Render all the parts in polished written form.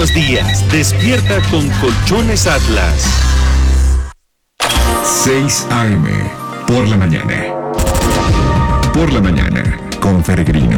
buenos días. Despierta con Colchones Atlas. 6 a.m. por la mañana. Por la mañana, con Peregrino.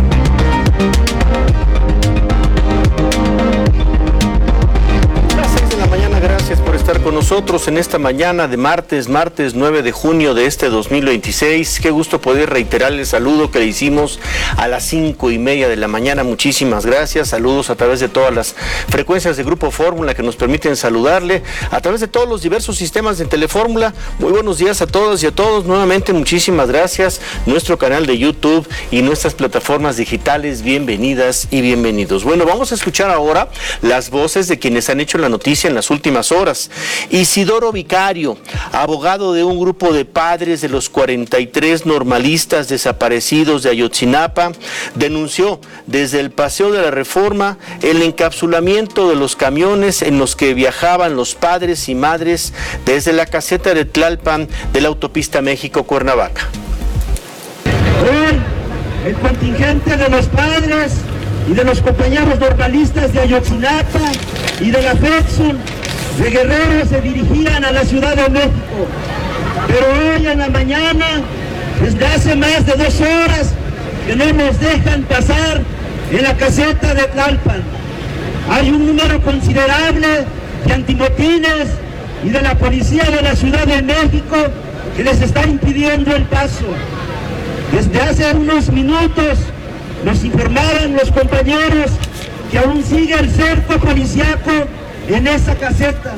Gracias por estar con nosotros en esta mañana de martes 9 de junio de este 2026. Qué gusto poder reiterarle el saludo que le hicimos a las 5:30 de la mañana. Muchísimas gracias. Saludos a través de todas las frecuencias de Grupo Fórmula que nos permiten saludarle, a través de todos los diversos sistemas de Telefórmula. Muy buenos días a todas y a todos. Nuevamente, muchísimas gracias. Nuestro canal de YouTube y nuestras plataformas digitales, bienvenidas y bienvenidos. Bueno, vamos a escuchar ahora las voces de quienes han hecho la noticia en las últimas horas. Isidoro Vicario, abogado de un grupo de padres de los 43 normalistas desaparecidos de Ayotzinapa, denunció desde el Paseo de la Reforma el encapsulamiento de los camiones en los que viajaban los padres y madres desde la caseta de Tlalpan de la autopista México-Cuernavaca. Hoy, el contingente de los padres y de los compañeros normalistas de Ayotzinapa y de la FEDSUN de Guerrero se dirigían a la Ciudad de México, pero hoy en la mañana, desde hace más de 2 horas, que no nos dejan pasar en la caseta de Tlalpan. Hay un número considerable de antimotines y de la policía de la Ciudad de México que les está impidiendo el paso. Desde hace unos minutos nos informaron los compañeros que aún sigue el cerco policíaco en esa caseta.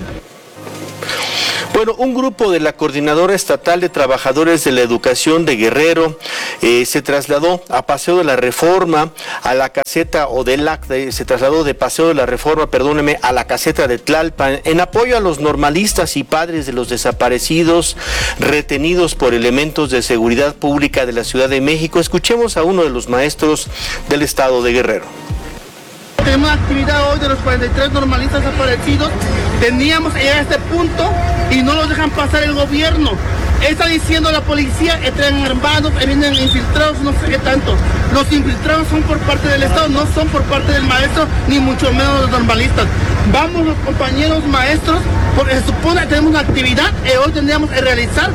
Bueno, un grupo de la Coordinadora Estatal de Trabajadores de la Educación de Guerrero se trasladó a Paseo de la Reforma, a la caseta, se trasladó de Paseo de la Reforma, a la caseta de Tlalpan, en apoyo a los normalistas y padres de los desaparecidos retenidos por elementos de seguridad pública de la Ciudad de México. Escuchemos a uno de los maestros del estado de Guerrero. Tenemos actividad hoy de los 43 normalistas desaparecidos. Teníamos que llegar a este punto y no los dejan pasar el gobierno. Está diciendo la policía, entran armados, vienen infiltrados, no sé qué tanto. Los infiltrados son por parte del Estado, no son por parte del maestro, ni mucho menos los normalistas. Vamos los compañeros maestros, porque se supone que tenemos una actividad que hoy tendríamos que realizar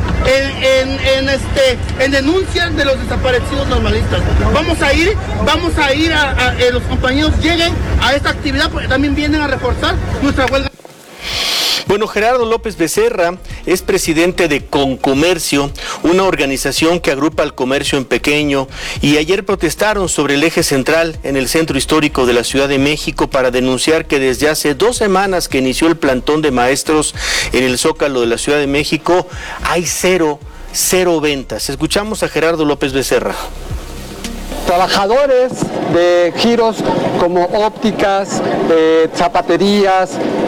en denuncia de los desaparecidos normalistas. Vamos a ir a los compañeros lleguen a esta actividad porque también vienen a reforzar nuestra huelga. Bueno, Gerardo López Becerra es presidente de Concomercio, una organización que agrupa al comercio en pequeño, y ayer protestaron sobre el eje central en el centro histórico de la Ciudad de México para denunciar que desde hace 2 semanas que inició el plantón de maestros en el Zócalo de la Ciudad de México, hay cero ventas. Escuchamos a Gerardo López Becerra. Trabajadores de giros como ópticas, zapaterías,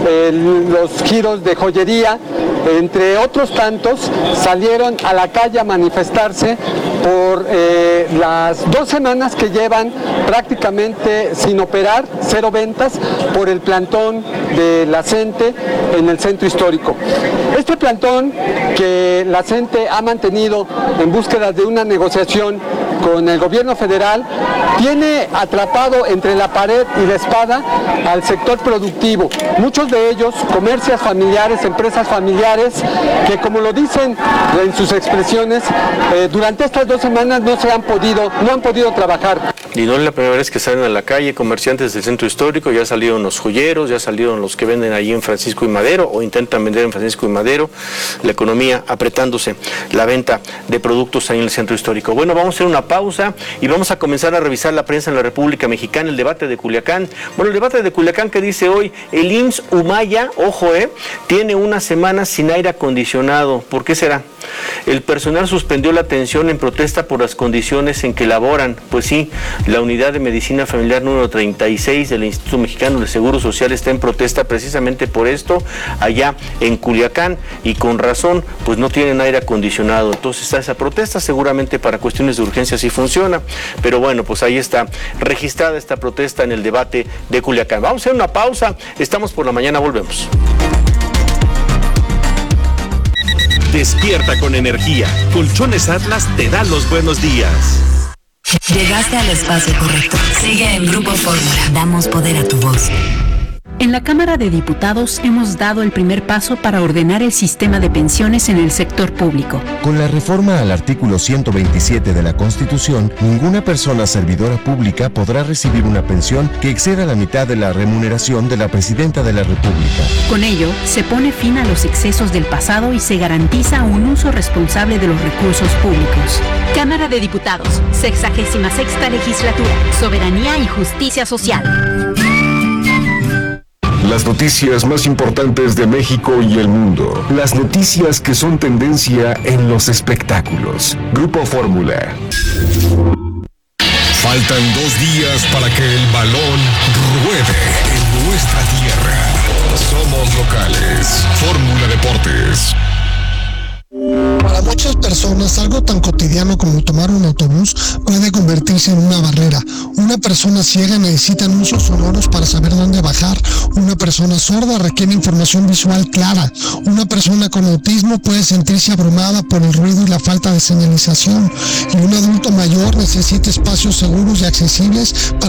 los giros de joyería, entre otros tantos, salieron a la calle a manifestarse por las 2 semanas que llevan prácticamente sin operar, 0 ventas, por el plantón de la CENTE en el centro histórico. Este plantón que la CENTE ha mantenido en búsqueda de una negociación con el gobierno federal, tiene atrapado entre la pared y la espada al sector productivo. Muchos de ellos, comercios familiares, empresas familiares, que como lo dicen en sus expresiones, durante estas 2 semanas no han podido trabajar. Y no es la primera vez que salen a la calle comerciantes del centro histórico. Ya salieron los joyeros, ya salieron los que venden allí en Francisco y Madero o intentan vender en Francisco y Madero. La economía apretándose, la venta de productos ahí en el centro histórico. Bueno, vamos a hacer una pausa y vamos a comenzar a revisar la prensa en la República Mexicana, el debate de Culiacán. Bueno, el debate de Culiacán que dice hoy, el IMSS Humaya, ojo, tiene 1 semana sin aire acondicionado. ¿Por qué será? El personal suspendió la atención en protesta por las condiciones en que laboran. Pues sí, la unidad de medicina familiar número 36 del Instituto Mexicano de Seguro Social está en protesta precisamente por esto, allá en Culiacán, y con razón, pues no tienen aire acondicionado. Entonces está esa protesta, seguramente para cuestiones de urgencia sí funciona, pero bueno, pues ahí está registrada esta protesta en el debate de Culiacán. Vamos a hacer una pausa, estamos por la mañana, volvemos. Despierta con energía. Colchones Atlas te da los buenos días. Llegaste al espacio correcto. Sigue en Grupo Fórmula. Damos poder a tu voz. En la Cámara de Diputados hemos dado el primer paso para ordenar el sistema de pensiones en el sector público. Con la reforma al artículo 127 de la Constitución, ninguna persona servidora pública podrá recibir una pensión que exceda la mitad de la remuneración de la Presidenta de la República. Con ello, se pone fin a los excesos del pasado y se garantiza un uso responsable de los recursos públicos. Cámara de Diputados, 66ª Legislatura, Soberanía y Justicia Social. Las noticias más importantes de México y el mundo. Las noticias que son tendencia en los espectáculos. Grupo Fórmula. Faltan 2 días para que el balón ruede en nuestra tierra. Somos locales. Fórmula Deportes. Para muchas personas, algo tan cotidiano como tomar un autobús puede convertirse en una barrera. Una persona ciega necesita anuncios sonoros para saber dónde bajar. Una persona sorda requiere información visual clara. Una persona con autismo puede sentirse abrumada por el ruido y la falta de señalización. Y un adulto mayor necesita espacios seguros y accesibles para